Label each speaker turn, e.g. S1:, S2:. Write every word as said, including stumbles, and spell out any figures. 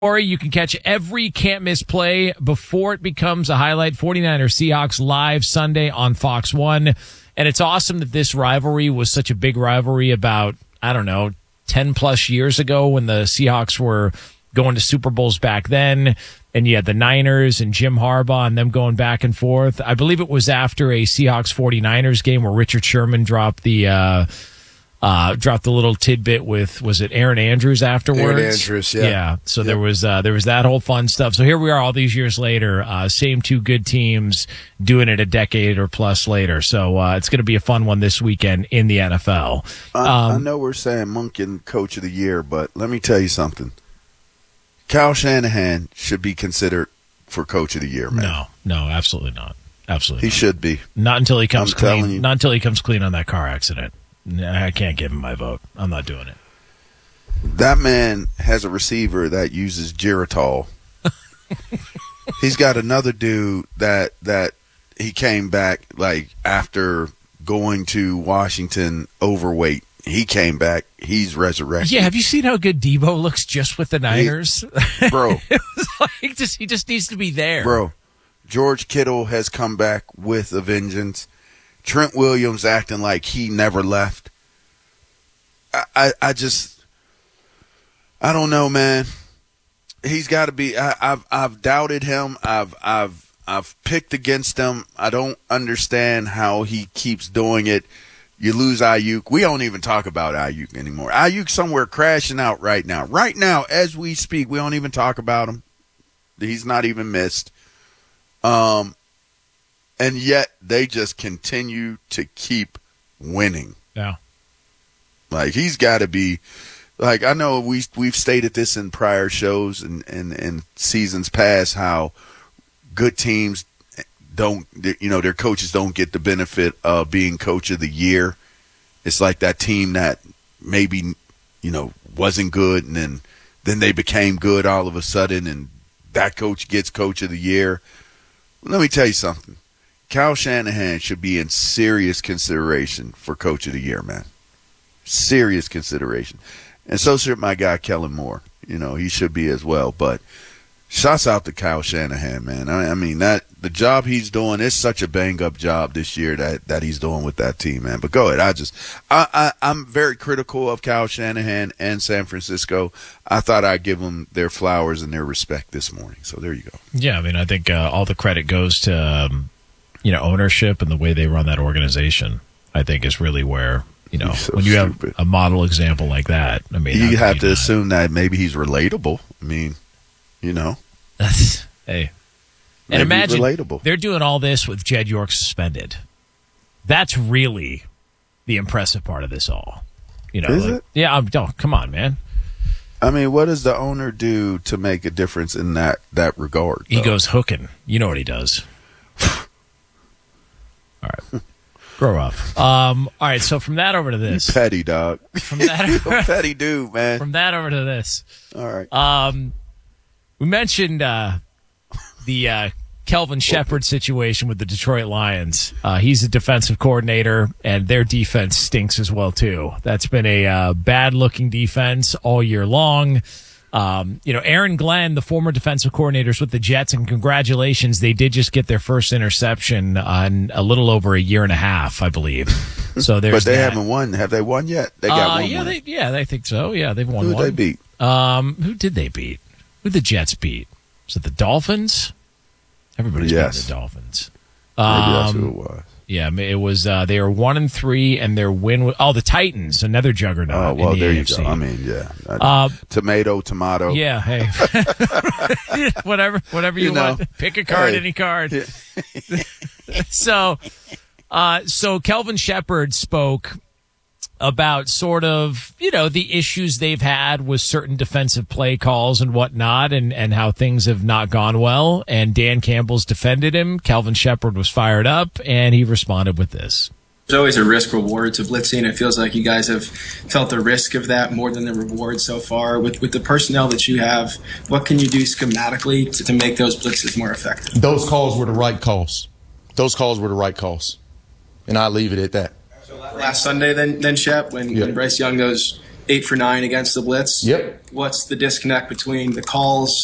S1: Corey, you can catch every can't miss play before it becomes a highlight. 49ers Seahawks live Sunday on Fox one. And it's awesome that this rivalry was such a big rivalry about, I don't know, ten plus years ago when the Seahawks were going to Super Bowls back then. And you had the Niners and Jim Harbaugh and them going back and forth. I believe it was after a Seahawks 49ers game where Richard Sherman dropped the, uh, Uh, dropped a little tidbit with, was it Aaron Andrews afterwards?
S2: Aaron Andrews, yeah.
S1: Yeah. So
S2: yep.
S1: there was, uh, there was that whole fun stuff. So here we are all these years later, uh, same two good teams doing it a decade or plus later. So, uh, it's going to be a fun one this weekend in the N F L.
S2: I,
S1: um,
S2: I know we're saying Monken Coach of the Year, but let me tell you something. Kyle Shanahan should be considered for Coach of the Year, man.
S1: No, no, absolutely not. Absolutely.
S2: He
S1: not.
S2: should be.
S1: Not until he comes
S2: I'm telling
S1: clean.
S2: you.
S1: Not until he comes clean on that car accident. I can't give him my vote. I'm not doing it.
S2: That man has a receiver that uses Geritol. He's got another dude that that he came back like after going to Washington overweight. He came back. He's resurrected.
S1: Yeah, have you seen how good Debo looks just with the Niners?
S2: He, bro.
S1: It was like just he just needs to be there.
S2: Bro, George Kittle has come back with a vengeance. Trent Williams acting like he never left. I, I, I just, I don't know, man. He's got to be. I, I've, I've doubted him. I've, I've, I've picked against him. I don't understand how he keeps doing it. You lose Ayuk. We don't even talk about Ayuk anymore. Ayuk somewhere crashing out right now. Right now, as we speak, we don't even talk about him. He's not even missed. Um. And yet they just continue to keep winning.
S1: Yeah.
S2: Like he's got to be like, I know we we've stated this in prior shows and, and, and seasons past how good teams don't, you know, their coaches don't get the benefit of being coach of the year. It's like that team that maybe, you know, wasn't good and then then they became good all of a sudden and that coach gets coach of the year. Let me tell you something. Kyle Shanahan should be in serious consideration for Coach of the Year, man. Serious consideration. And so should my guy, Kellen Moore. You know, he should be as well. But shouts out to Kyle Shanahan, man. I, I mean, that the job he's doing is such a bang-up job this year that, that he's doing with that team, man. But go ahead. I just I, I, I'm very critical of Kyle Shanahan and San Francisco. I thought I'd give them their flowers and their respect this morning. So there you go.
S1: Yeah, I mean, I think uh, all the credit goes to um, – you know, ownership and the way they run that organization, I think is really where, you know,
S2: so
S1: when you
S2: stupid.
S1: have a model example like that, I mean,
S2: you have to not? assume that maybe he's relatable. I mean, you know,
S1: hey,
S2: maybe
S1: and imagine
S2: relatable.
S1: They're doing all this with Jed York suspended. That's really the impressive part of this all. You know,
S2: is
S1: like,
S2: it?
S1: Yeah, I'm, oh, come on, man.
S2: I mean, what does the owner do to make a difference in that, that regard?
S1: He
S2: though?
S1: goes hooking. You know what he does. All right. Grow up. Um, all right, so from that over to this.
S2: You petty, dog.
S1: From that
S2: You're a petty dude, man.
S1: From that over to this.
S2: All right.
S1: Um, we mentioned uh, the uh, Kelvin Shepard situation with the Detroit Lions. Uh, he's a defensive coordinator, and their defense stinks as well, too. That's been a uh, bad-looking defense all year long. Um, you know, Aaron Glenn, the former defensive coordinators with the Jets, and congratulations, they did just get their first interception on a little over a year and a half, I believe. So there's
S2: but they
S1: that.
S2: haven't won. Have they won yet? They got
S1: uh,
S2: one.
S1: Yeah,
S2: win.
S1: they, yeah, they think so. Yeah, they've won
S2: Who
S1: one.
S2: Who they beat?
S1: Um, who did they beat? Who did the Jets beat? Was it the Dolphins? Everybody's
S2: yes.
S1: beating the Dolphins.
S2: Maybe
S1: Um,
S2: that's who it was.
S1: Yeah, it was. Uh, they were one and three, and their win. Was, oh, the Titans, another juggernaut.
S2: Oh well,
S1: in the
S2: there
S1: A
S2: you
S1: F C.
S2: go. I mean, yeah,
S1: Uh,
S2: tomato, tomato.
S1: Yeah, hey, whatever, whatever you,
S2: You know,
S1: want. Pick a card,
S2: hey.
S1: any card. so, uh, so Kelvin Shepard spoke about sort of, you know, the issues they've had with certain defensive play calls and whatnot, and, and how things have not gone well. And Dan Campbell's defended him. Kelvin Shepard was fired up, and he responded with this.
S3: There's always a risk reward to blitzing. It feels like you guys have felt the risk of that more than the reward so far. With with the personnel that you have, what can you do schematically to, to make those blitzes more effective?
S4: Those calls were the right calls. Those calls were the right calls. And I leave it at that.
S3: Last Sunday, then, then Shep, when,
S4: yeah.
S3: when Bryce Young goes eight for nine against the blitz.
S4: Yep.
S3: What's the disconnect between the calls